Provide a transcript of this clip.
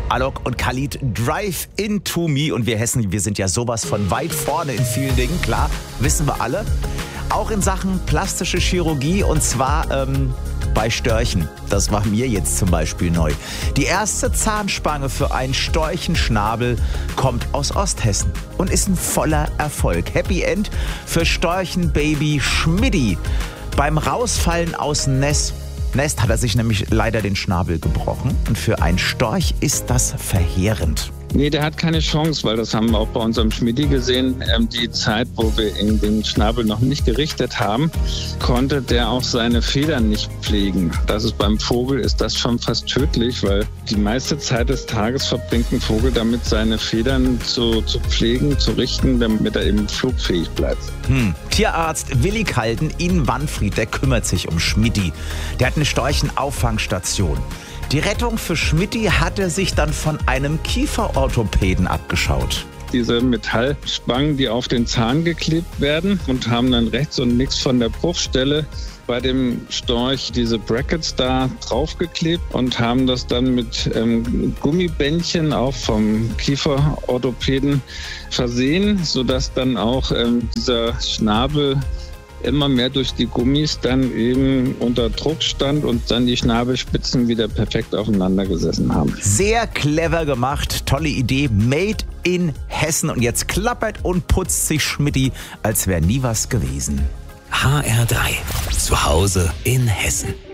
Alok und Khalid, Drive Into Me. Und wir Hessen, wir sind ja sowas von weit vorne in vielen Dingen, klar, wissen wir alle. Auch in Sachen plastische Chirurgie, und zwar bei Störchen. Das war mir jetzt zum Beispiel neu. Die erste Zahnspange für einen Storchenschnabel kommt aus Osthessen und ist ein voller Erfolg. Happy End für Storchenbaby Schmidti. Beim Rausfallen aus Nest hat er sich nämlich leider den Schnabel gebrochen. Und für einen Storch ist das verheerend. Nee, der hat keine Chance, weil das haben wir auch bei unserem Schmidti gesehen. Die Zeit, wo wir den Schnabel noch nicht gerichtet haben, konnte der auch seine Federn nicht pflegen. Beim Vogel ist das schon fast tödlich, weil die meiste Zeit des Tages verbringt ein Vogel damit, seine Federn zu pflegen, zu richten, damit er eben flugfähig bleibt. Tierarzt Willi Kalden in Wanfried, der kümmert sich um Schmidti. Der hat eine Storchenauffangstation. Die Rettung für Schmidti hat er sich dann von einem Kieferorthopäden abgeschaut. Diese Metallspangen, die auf den Zahn geklebt werden, und haben dann rechts und links von der Bruchstelle bei dem Storch diese Brackets da draufgeklebt und haben das dann mit Gummibändchen auch vom Kieferorthopäden versehen, sodass dann auch dieser Schnabel immer mehr durch die Gummis dann eben unter Druck stand und dann die Schnabelspitzen wieder perfekt aufeinander gesessen haben. Sehr clever gemacht, tolle Idee, made in Hessen. Und jetzt klappert und putzt sich Schmidti, als wäre nie was gewesen. HR3, zu Hause in Hessen.